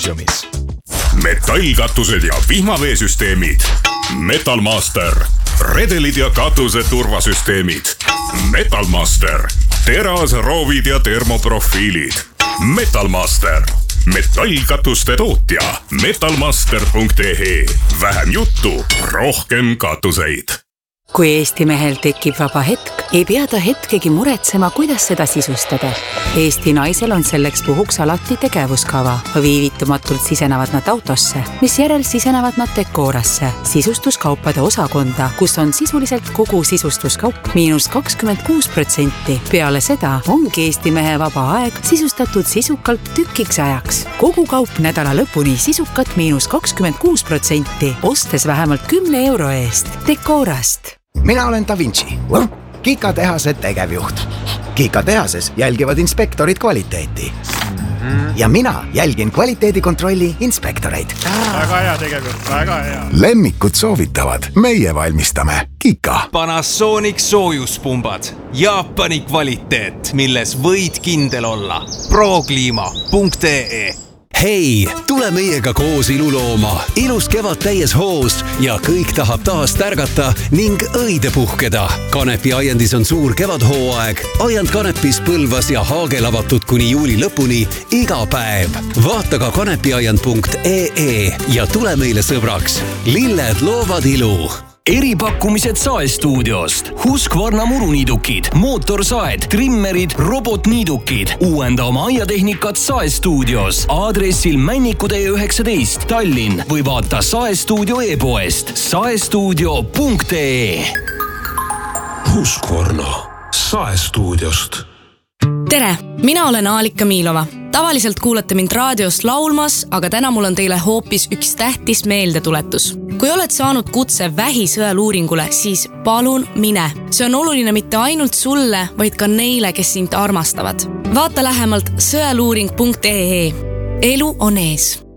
muuseumis. Metallkatused ja vihmaveesüsteemid. Metalmaster. Redelid ja katuse turvasüsteemid. Metalmaster. Terasroovid ja termoprofiilid. Metalmaster. Metallkatuste tootja. Metalmaster.ee. Vähem juttu, rohkem katuseid. Kui Eesti mehel tekib vaba hetk, ei pea ta hetkegi muretsema, kuidas seda sisustada. Eesti naisel on selleks puhuks alati tegevuskava. Viivitumatult sisenevad nad autosse, mis järel sisenevad nad Decorasse, sisustuskaupade osakonda, kus on sisuliselt kogu sisustuskaup -26%. Peale seda ongi Eesti mehe vaba aeg sisustatud sisukalt tükiks ajaks. Kogu kaup nädala lõpuni sisukat -26%, ostes vähemalt 10 euro eest. Decorast. Mina olen Da Vinci, Kika tehase tegevjuht. Kika tehases jälgivad inspektorid kvaliteeti. Ja mina jälgin kvaliteedikontrolli inspektoreid. Väga hea tegevjuht, väga hea. Lemmikud soovitavad, meie valmistame. Kika. Panasonic soojuspumbad. Jaapani kvaliteet, milles võid kindel olla. Prokliima.ee. Hei, tule meiega koos ilu looma. Ilus kevad täies hoos ja kõik tahab taas tärgata ning õide puhkeda. Kanepi aiandis on suur kevadhooaeg. Aiand Kanepis Põlvas ja Haagel avatud kuni juuli lõpuni iga päev. Vaata ka kanepiaiand.ee ja tule meile sõbraks. Lilled loovad ilu. Eripakkumised Saestuudiost. Husqvarna muruniidukid, mootorsaed, trimmerid, robotniidukid. Uuenda oma aiatehnikat Saestuudios. Aadressil Männikutee 19 Tallinn või vaata Saestuudio e-poest saestuudio.ee. Husqvarna Saestuudiost. Tere, mina olen Aalika Miilova. Tavaliselt kuulate mind raadiost laulmas, aga täna mul on teile hoopis üks tähtis meeldetuletus. Kui oled saanud kutse vähisõeluuringule, siis palun mine. See on oluline mitte ainult sulle, vaid ka neile, kes sind armastavad. Vaata lähemalt sõeluuring.ee. Elu on ees.